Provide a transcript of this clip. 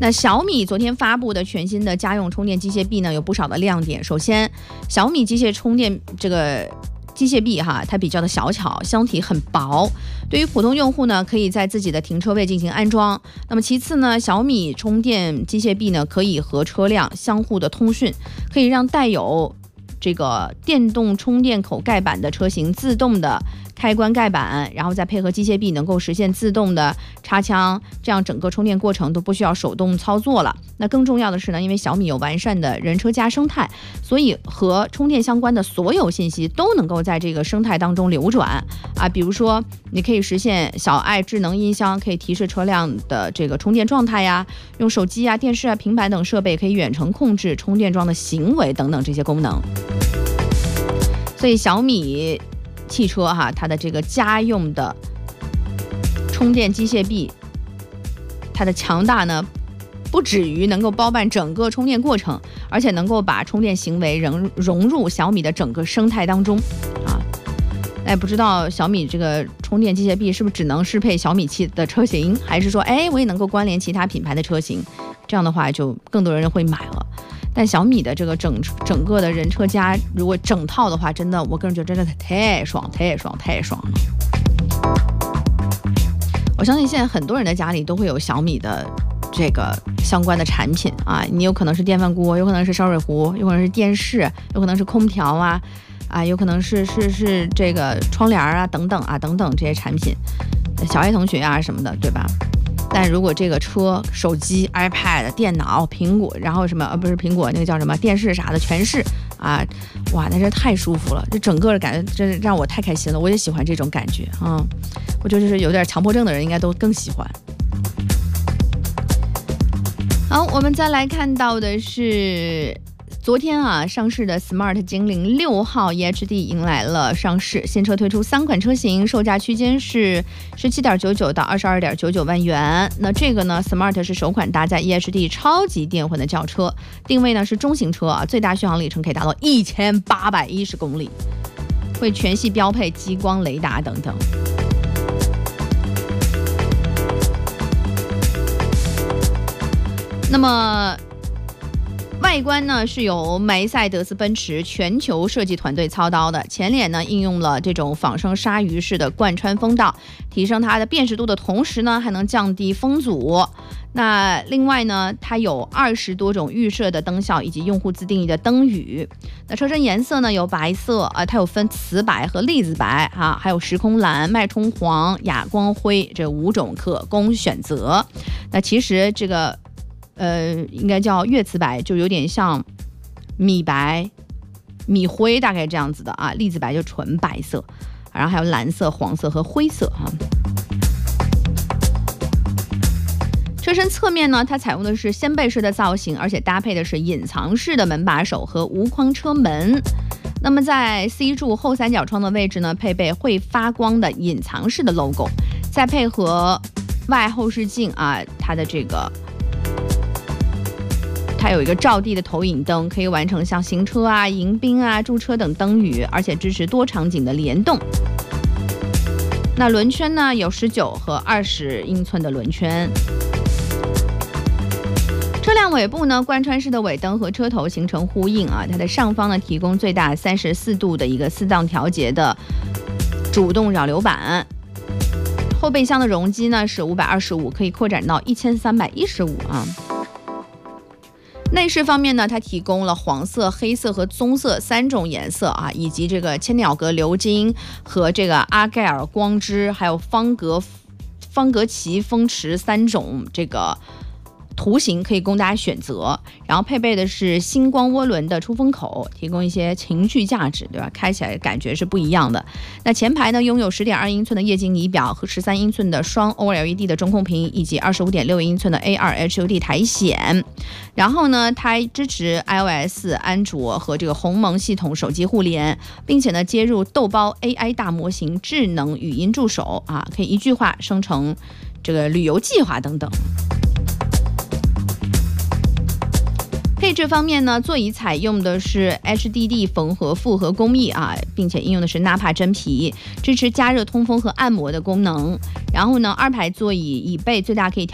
那小米昨天发布的全新的家用充电机械臂呢，有不少的亮点。首先，小米机械充电这个机械臂它比较的小巧，箱体很薄，对于普通用户呢，可以在自己的停车位进行安装。那么其次呢，小米充电机械臂呢，可以和车辆相互的通讯，可以让带有这个电动充电口盖板的车型自动的开关盖板，然后再配合机械臂能够实现自动的插枪，这样整个充电过程都不需要手动操作了。那更重要的是呢，因为小米有完善的人车家生态，所以和充电相关的所有信息都能够在这个生态当中流转啊。比如说，你可以实现小爱智能音箱可以提示车辆的这个充电状态呀，用手机啊、电视啊、平板等设备可以远程控制充电桩的行为等等这些功能。所以小米汽车它的这个家用的充电机械臂，它的强大呢，不止于能够包办整个充电过程，而且能够把充电行为融入小米的整个生态当中啊。哎，不知道小米这个充电机械臂是不是只能适配小米汽的车型，还是说我也能够关联其他品牌的车型？这样的话就更多人会买了。但小米的这个整个的人车家，如果整套的话，真的，我个人觉得真的太爽了。我相信现在很多人的家里都会有小米的这个相关的产品啊，你有可能是电饭锅，有可能是烧水壶，有可能是电视，有可能是空调有可能是这个窗帘等等这些产品，小爱同学什么的，对吧？但如果这个车、手机、iPad、电脑、苹果，然后什么不是苹果那个叫什么电视啥的，全是哇，那真太舒服了！这整个的感觉真是让我太开心了，我也喜欢这种感觉我觉得是有点强迫症的人应该都更喜欢。好，我们再来看到的是昨天上市的 Smart 精灵6号 EHD 迎来了上市，新车推出3款车型，售价区间是 17.99 到 22.99 万元。那这个呢 Smart 是首款搭载 EHD 超级电混的轿车，定位呢是中型车最大续航里程可以达到1810公里，会全系标配激光雷达等等。那么外观呢是由梅赛德斯奔驰全球设计团队操刀的，前脸呢应用了这种仿生鲨鱼式的贯穿风道，提升它的辨识度的同时呢，还能降低风阻。那另外呢，它有20多种预设的灯效以及用户自定义的灯语。那车身颜色呢有白色它有分瓷白和栗子白还有时空蓝、脉冲黄、哑光灰这5种可供选择。那其实这个应该叫月瓷白，就有点像米白、米灰大概这样子的栗子白就纯白色，然后还有蓝色、黄色和灰色车身侧面呢，它采用的是掀背式的造型，而且搭配的是隐藏式的门把手和无框车门。那么在 C 柱后三角窗的位置呢，配备会发光的隐藏式的 logo， 再配合外后视镜它的这个它有一个照地的投影灯，可以完成像行车迎宾驻车等灯语，而且支持多场景的联动。那轮圈呢有19和20英寸的轮圈。车辆尾部呢，贯穿式的尾灯和车头形成呼应它的上方呢提供最大34度的一个4档调节的主动扰流板。后备箱的容积呢是525，可以扩展到1315内饰方面呢，它提供了黄色、黑色和棕色3种颜色以及这个千鸟格鎏金和这个阿盖尔光织，还有方格旗风驰3种这个图形可以供大家选择，然后配备的是星光涡轮的出风口，提供一些情绪价值，对吧？开起来感觉是不一样的。那前排呢，拥有 10.2 英寸的液晶仪表和13英寸的双 OLED 的中控屏，以及 25.6 英寸的 AR HUD 台显。然后呢，它支持 iOS、安卓和这个鸿蒙系统手机互联，并且呢，接入豆包 AI 大模型智能语音助手可以一句话生成这个旅游计划等等。配置方面呢，座椅采用的是 HDD 缝合复合工艺并且应用的是纳帕真皮，支持加热、通风和按摩的功能。然后呢，2排座椅椅背最大可以调